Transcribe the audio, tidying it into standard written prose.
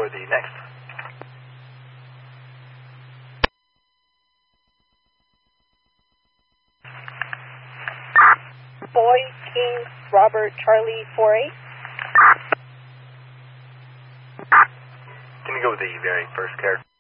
for the next. Boy, King, Robert, Charlie, 48. Can you go with the very first care?